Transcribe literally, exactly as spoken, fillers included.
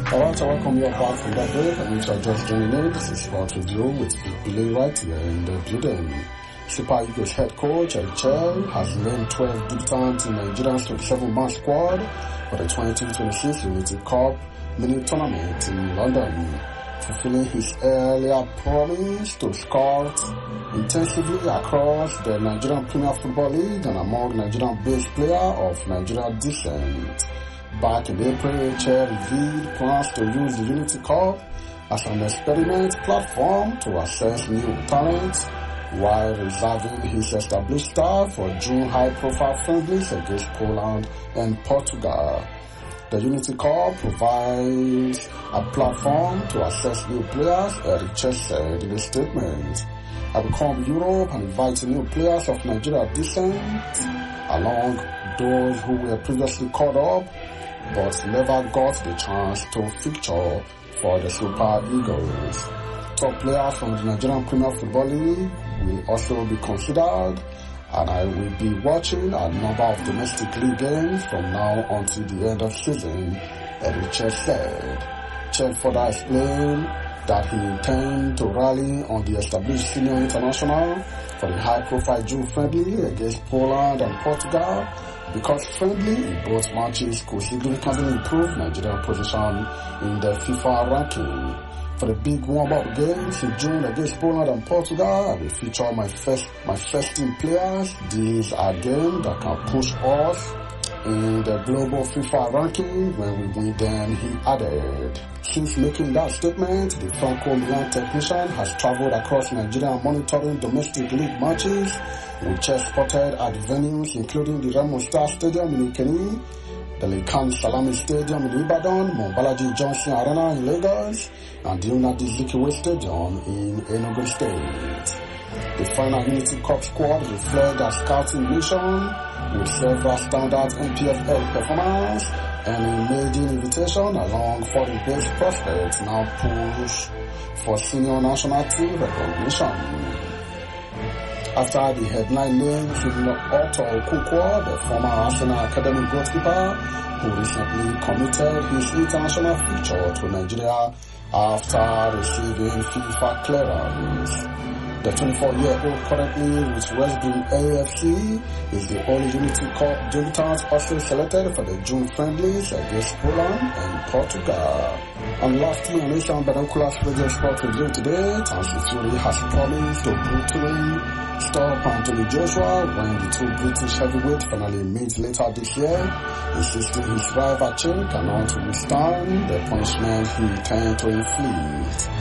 Alright, I welcome you back from that break, and if you're just joining in, this is Sport Review with Big Billy right here in the building. Super Eagles head coach Erichel has named twelve debutants in Nigeria's twenty-seven man squad for the twenty twenty-six Unity Cup mini tournament in London, fulfilling his earlier promise to scout intensively across the Nigerian Premier Football League and among Nigerian-based players of Nigerian descent. Back in April, Erichel revealed plans to use the Unity Cup as an experiment platform to assess new talent, while reserving his established style for June high-profile friendlies against Poland and Portugal. The Unity Cup provides a platform to assess new players, Erichel said in a statement. I will come to Europe and invite new players of Nigeria descent, along those who were previously caught up but never got the chance to feature for the Super Eagles. Top players from the Nigerian Premier Football League will also be considered, and I will be watching a number of domestic league games from now until the end of season, Erichel said. Chel further explained that he intends to rally on the established senior international for the high-profile June friendly against Poland and Portugal, because friendly in both matches could significantly improve Nigeria's position in the FIFA ranking. For the big warm-up games in June against Poland and Portugal, I will feature my first my first team players. These are games that can push us in the global FIFA ranking when we win them, he added. Since making that statement, the Franco-Milan technician has traveled across Nigeria monitoring domestic league matches, which are spotted at venues including the Remo Star Stadium in Ikeni, the Lekan Salami Stadium in Ibadan, Mombalaji Johnson Arena in Lagos, and the Nnamdi Azikiwe Stadium in Enugu State. The final Unity Cup squad reflects a scouting mission with several standard N P F L performance and a maiden invitation along foreign-based prospects now push for senior national team recognition. After the headline names in Otto Okonkwo, the former Arsenal Academy goalkeeper, who recently committed his international future to Nigeria after receiving FIFA clearance. The twenty-four-year-old currently with West Brom A F C is the only Unity Cup debutant also selected for the June friendlies against Poland and Portugal. And lastly, on Asian Binoculars Radio Sport Review today, Tyson Fury has promised to brutally stop Anthony Joshua when the two British heavyweights finally meet later this year, insisting his rival Chin cannot withstand the punishment he intends to inflict.